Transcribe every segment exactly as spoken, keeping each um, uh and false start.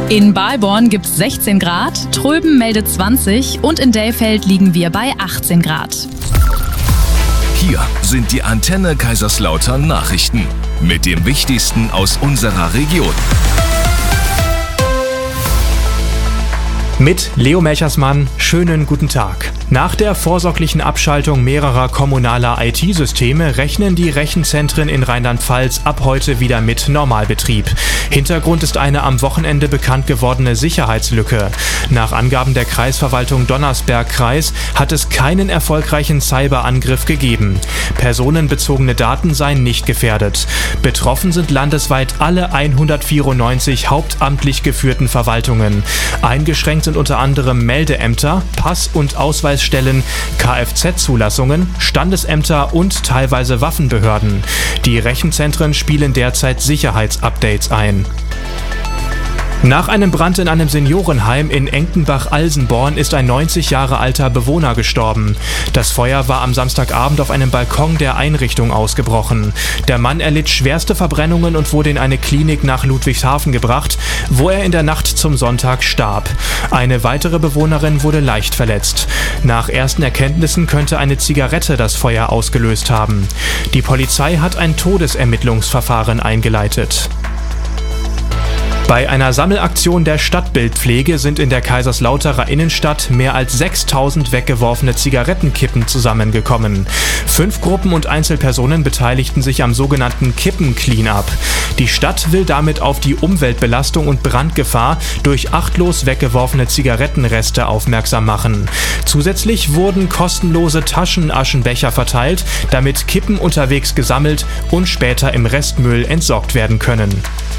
In Balborn gibt es sechzehn Grad, Tröben meldet zwanzig und in Dellfeld liegen wir bei achtzehn Grad. Hier sind die Antenne Kaiserslautern Nachrichten mit dem Wichtigsten aus unserer Region. Mit Leo Melchersmann, schönen guten Tag. Nach der vorsorglichen Abschaltung mehrerer kommunaler I T-Systeme rechnen die Rechenzentren in Rheinland-Pfalz ab heute wieder mit Normalbetrieb. Hintergrund ist eine am Wochenende bekannt gewordene Sicherheitslücke. Nach Angaben der Kreisverwaltung Donnersberg-Kreis hat es keinen erfolgreichen Cyberangriff gegeben. Personenbezogene Daten seien nicht gefährdet. Betroffen sind landesweit alle hundertvierundneunzig hauptamtlich geführten Verwaltungen. Eingeschränkt sind unter anderem Meldeämter, Pass- und Ausweisstellen, Kfz-Zulassungen, Standesämter und teilweise Waffenbehörden. Die Rechenzentren spielen derzeit Sicherheitsupdates ein. Nach einem Brand in einem Seniorenheim in Enkenbach-Alsenborn ist ein neunzig Jahre alter Bewohner gestorben. Das Feuer war am Samstagabend auf einem Balkon der Einrichtung ausgebrochen. Der Mann erlitt schwerste Verbrennungen und wurde in eine Klinik nach Ludwigshafen gebracht, wo er in der Nacht zum Sonntag starb. Eine weitere Bewohnerin wurde leicht verletzt. Nach ersten Erkenntnissen könnte eine Zigarette das Feuer ausgelöst haben. Die Polizei hat ein Todesermittlungsverfahren eingeleitet. Bei einer Sammelaktion der Stadtbildpflege sind in der Kaiserslauterer Innenstadt mehr als sechstausend weggeworfene Zigarettenkippen zusammengekommen. Fünf Gruppen und Einzelpersonen beteiligten sich am sogenannten Kippen-Clean-up. Die Stadt will damit auf die Umweltbelastung und Brandgefahr durch achtlos weggeworfene Zigarettenreste aufmerksam machen. Zusätzlich wurden kostenlose Taschenaschenbecher verteilt, damit Kippen unterwegs gesammelt und später im Restmüll entsorgt werden können.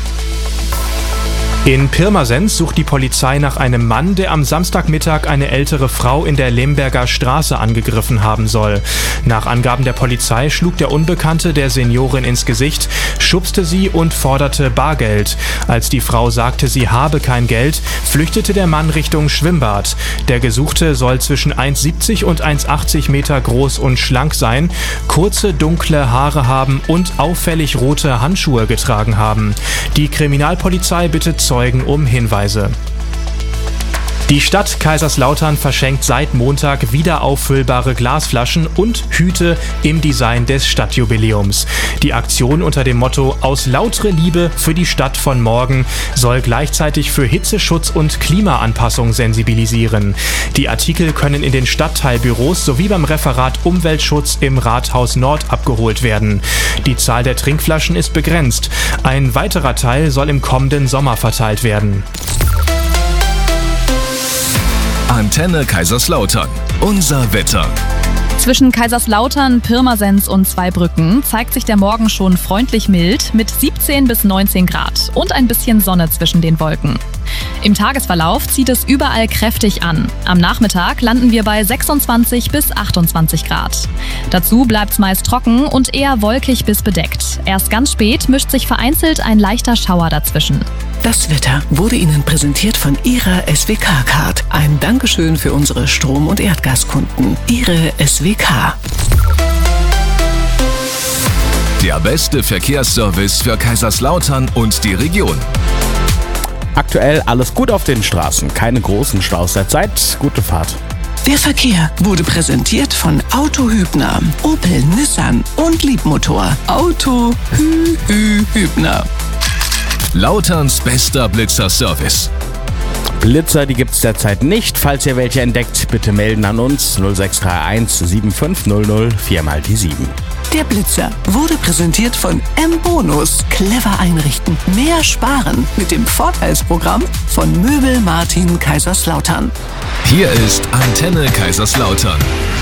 In Pirmasens sucht die Polizei nach einem Mann, der am Samstagmittag eine ältere Frau in der Lemberger Straße angegriffen haben soll. Nach Angaben der Polizei schlug der Unbekannte der Seniorin ins Gesicht, schubste sie und forderte Bargeld. Als die Frau sagte, sie habe kein Geld, flüchtete der Mann Richtung Schwimmbad. Der Gesuchte soll zwischen eins siebzig und eins achtzig Meter groß und schlank sein, kurze dunkle Haare haben und auffällig rote Handschuhe getragen haben. Die Kriminalpolizei bittet Zeugen um Hinweise. Die Stadt Kaiserslautern verschenkt seit Montag wieder auffüllbare Glasflaschen und Hüte im Design des Stadtjubiläums. Die Aktion unter dem Motto „Aus lautere Liebe für die Stadt von morgen“ soll gleichzeitig für Hitzeschutz und Klimaanpassung sensibilisieren. Die Artikel können in den Stadtteilbüros sowie beim Referat Umweltschutz im Rathaus Nord abgeholt werden. Die Zahl der Trinkflaschen ist begrenzt. Ein weiterer Teil soll im kommenden Sommer verteilt werden. Antenne Kaiserslautern. Unser Wetter. Zwischen Kaiserslautern, Pirmasens und Zweibrücken zeigt sich der Morgen schon freundlich mild mit siebzehn bis neunzehn Grad und ein bisschen Sonne zwischen den Wolken. Im Tagesverlauf zieht es überall kräftig an. Am Nachmittag landen wir bei sechsundzwanzig bis achtundzwanzig Grad. Dazu bleibt es meist trocken und eher wolkig bis bedeckt. Erst ganz spät mischt sich vereinzelt ein leichter Schauer dazwischen. Das Wetter wurde Ihnen präsentiert von Ihrer S W K-Card. Ein Dankeschön für unsere Strom- und Erdgaskunden. Ihre S W K. Der beste Verkehrsservice für Kaiserslautern und die Region. Aktuell alles gut auf den Straßen, keine großen Staus derzeit. Gute Fahrt. Der Verkehr wurde präsentiert von Auto Hübner, Opel, Nissan und Liebmotor. Auto Hü Hü Hübner. Lauterns bester Blitzer-Service. Blitzer, die gibt's derzeit nicht. Falls ihr welche entdeckt, bitte melden an uns null sechs drei eins sieben fünf null null vier mal die sieben. Der Blitzer wurde präsentiert von M-Bonus. Clever einrichten, mehr sparen mit dem Vorteilsprogramm von Möbel Martin Kaiserslautern. Hier ist Antenne Kaiserslautern.